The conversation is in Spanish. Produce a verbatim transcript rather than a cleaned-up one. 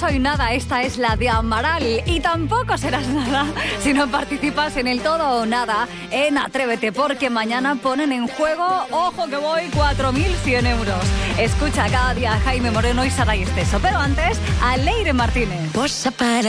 soy nada, esta es la de Amaral. Y tampoco serás nada si no participas en el todo o nada en Atrévete, porque mañana ponen en juego, ojo que voy, cuatro mil cien euros. Escucha cada día a Jaime Moreno y Saray Esteso, pero antes a Leire Martínez.